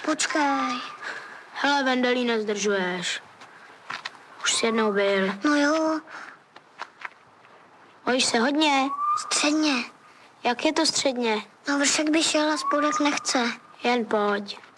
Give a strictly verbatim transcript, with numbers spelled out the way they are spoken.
Počkej. Hele, Vendelí, nezdržuješ. Už jsi jednou byl. No jo. Bojíš se hodně? Středně. Jak je to středně? No vršek by šel a spodek nechce. Jen pojď.